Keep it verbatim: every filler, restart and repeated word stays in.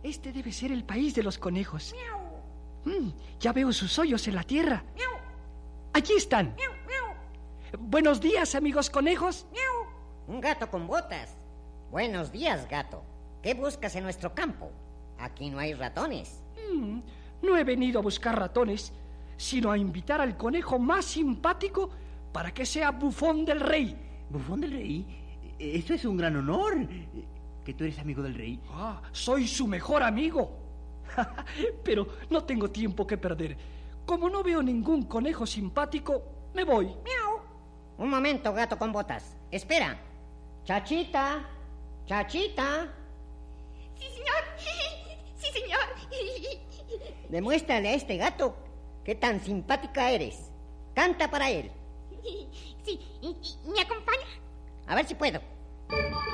Este debe ser el país de los conejos. Mm, ya veo sus hoyos en la tierra. Allí están. Buenos días, amigos conejos. Un gato con botas. Buenos días, gato. ¿Qué buscas en nuestro campo? Aquí no hay ratones. Mm, no he venido a buscar ratones, sino a invitar al conejo más simpático para que sea bufón del rey. ¿Bufón del rey? Eso es un gran honor. ¿Que tú eres amigo del rey? Ah, soy su mejor amigo. Pero no tengo tiempo que perder. Como no veo ningún conejo simpático, me voy. ¡Miau! Un momento, gato con botas. Espera. Chachita, Chachita. Sí, señor. Sí, señor. Demuéstrale a este gato qué tan simpática eres. Canta para él. Sí, ¿y, y, me acompaña? A ver si puedo.